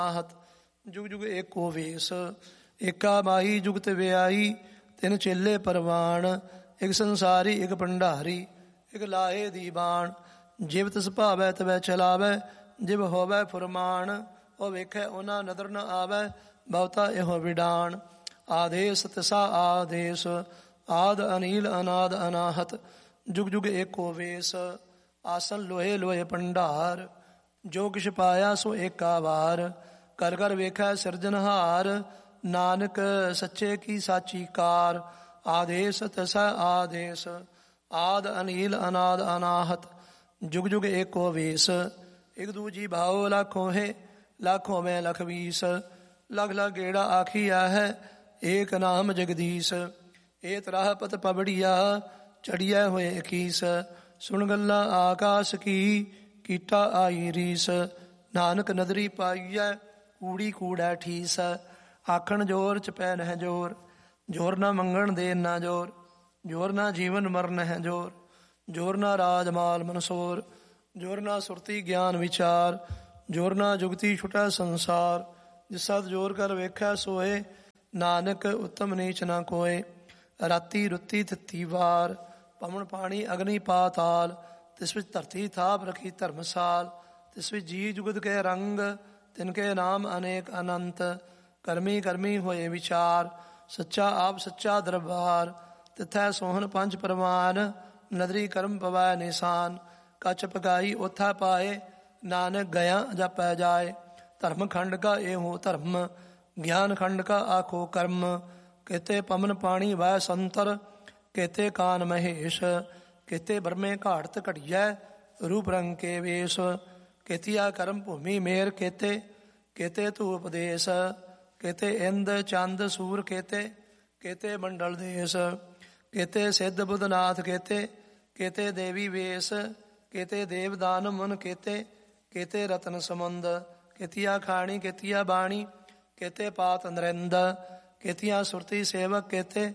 ਆਹਤ। ਜੁਗ ਜੁਗ ਏਕੋ ਵੇਸ, ਏਕਾ ਮਾਹੀ ਜੁਗਤ ਵਿਆਈ। ਤਿੰਨ ਚੇਲੇ ਪਰਵਾਣ, ਇੱਕ ਸੰਸਾਰੀ ਇੱਕ ਭੰਡਾਰੀ। ਇੱਕ ਲਾਹੇ ਦੀ ਬਾਣ, ਜਿਵ ਤਿਸ ਭਾਵੈ ਤਵੈ ਚਲਾਵੈ। ਜਿਵ ਹੋਵੈ ਫੁਰਮਾਨ, ਉਹ ਵੇਖੈ ਉਹਨਾਂ ਨਦਰ ਨ ਆਵੈ। ਬਹੁਤਾ ਇਹੋ ਵਿਡਾਣ, ਆਦੇਸ ਤਿਸਾ ਆਦੇਸ। ਆਦ ਅਨੀਲ ਅਨਾਦ ਅਨਾਹਤ। ਜੁਗ ਜੁਗ ਏਕੋ ਵੇਸ, ਆਸਨ ਲੋਹੇ ਲੋਹੇ ਭੰਡਾਰ। ਜੋ ਕਿਛ ਪਾਇਆ ਸੋ ਏਕਾ ਵਾਰ, ਕਰ ਕਰ ਵੇਖੈ ਸਿਰਜਨਹਾਰ। ਨਾਨਕ ਸੱਚੇ ਕੀ ਸਾਚੀ ਕਾਰ, ਆਦੇਸ ਤਿਸਾ ਆਦੇਸ। ਆਦ ਅਨੀਲ ਅਨਾਦ ਅਨਾਹਤ। ਜੁਗ ਜੁਗ ਏਕੋ ਵੇਸ, ਇੱਕ ਦੂਜੀ ਭਾਉ ਲੱਖੋਂ ਹੈ। ਲੱਖੋਂ ਮੈਂ ਲਖ ਵੀਸ, ਲਖ ਲਖ ਗੇੜਾ ਆਖੀਆ ਹੈ। ਏਕ ਨਾਮ ਜਗਦੀਸ਼, ਏ ਤਰਾਹ ਪਤ ਪਬੜੀਆ। ਚੜੀਐ ਹੋਏ ਇਕੀਸ, ਸੁਣ ਗੱਲਾਂ ਆਕਾਸ਼ ਕੀ। ਕੀਟਾ ਆਈ ਰੀਸ, ਨਾਨਕ ਨਦਰੀ ਪਾਈਐ। ਕੂੜੀ ਕੂੜੈ ਠੀਸ, ਆਖਣ ਜੋਰ ਚ ਪੈ ਨਹਿ ਜੋਰ। ਜੋਰ ਨਾ ਮੰਗਣ ਦੇਨ ਨਾ ਜੋਰ, ਜੋਰ ਨਾ ਜੀਵਨ ਮਰਨ ਹੈ ਜੋਰ। ਜੋਰ ਨਾ ਰਾਜ ਮਾਲ ਮਨਸੋਰ, ਜੋਰ ਨਾ ਸੁਰਤੀ ਗਿਆਨ ਵਿਚਾਰ। ਜੋਰ ਨਾ ਜੁਗਤੀ ਛੁਟੈ ਸੰਸਾਰ, ਜਿਸ ਸਤ ਜੋਰ ਕਰ ਵੇਖੈ ਸੋਏ। ਨਾਨਕ ਉੱਤਮ ਨੀਚ ਨਾ ਕੋਏ, ਰਾਤੀ ਰੁੱਤੀ ਤਿੱਤੀ ਵਾਰ। ਪਵਨ ਪਾਣੀ ਅਗਨੀ ਪਾਤਾਲ, ਤਿਸ ਵਿੱਚ ਧਰਤੀ ਥਾਪ ਰਖੀ ਧਰਮਸਾਲ। ਤਿਸ ਵਿੱਚ ਜੀ ਜੁਗਤ ਕੇ ਰੰਗ, ਤਿਨਕੇ ਨਾਮ ਅਨੇਕ ਅਨੰਤ। ਕਰਮੀ ਕਰਮੀ ਹੋਏ ਵਿਚਾਰ, ਸੱਚਾ ਆਪ ਸੱਚਾ ਦਰਬਾਰ। ਤਿਥੈ ਸੋਹਨ ਪੰਜ ਪ੍ਰਮਾਨ, ਨਦਰੀ ਕਰਮ ਪਵੈ ਨਿਸ਼ਾਨ। ਕੱਚ ਪਕਾਈ ਓਥੈ ਪਾਏ, ਨਾਨਕ ਗਿਆ ਜਪੈ ਜਾਏ। ਧਰਮ ਖੰਡ ਕਾ ਇਹੋ ਧਰਮ, ਗਿਆਨ ਖੰਡ ਕਾ ਆਖੋ ਕਰਮ। ਕੇਤੇ ਪਵਨ ਪਾਣੀ ਵੈ ਸੰਤਰ, ਕੇਤੇ ਕਾਨ ਮਹੇਸ਼। ਕੇਤੇ ਬਰਮੇ ਘਾੜਤ ਘੜੀਐ, ਰੂਪ ਰੰਗ ਕੇ ਵੇਸ਼। ਕੇਤੀਆ ਕਰਮ ਭੂਮੀ ਮੇਰ ਕੇਤੇ, ਕੇਤੇ ਧੂਪ ਦੇਸ। ਕੇਤੇ ਇੰਦ ਚੰਦ ਸੂਰ ਕੇਤੇ, ਕੇਤੇ ਮੰਡਲ ਦੇਸ। ਕੇਤੇ ਸਿੱਧ ਬੁੱਧਨਾਥ ਕੇਤੇ, ਕੇਤੇ ਦੇਵੀ ਵੇਸ। ਕੇਤੇ ਦੇਵ ਦਾਨ ਮੁਨ ਕੇਤੇ, ਕੇਤੇ ਰਤਨ ਸਮੁੰਦ। ਕੇਤੀਆ ਖਾਣੀ ਕੇਤੀਆ ਬਾਣੀ, ਕੇਤੇ ਪਾਤ ਨਰਿੰਦ। ਕੇਤੀਆਂ ਸੁਰਤੀ ਸੇਵਕ ਕੇਤੇ,